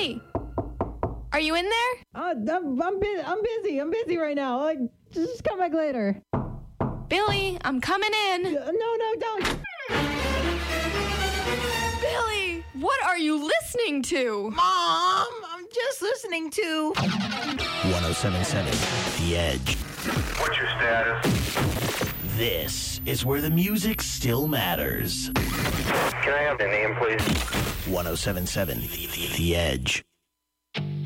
Billy! Are you in there? I'm busy. I'm busy right now. Just come back later. Billy, I'm coming in. No, don't. Billy, what are you listening to? Mom, I'm just listening to 107.7 The Edge. What's your status? This is where the music still matters. Can I have your name, please? 107.7 The Edge.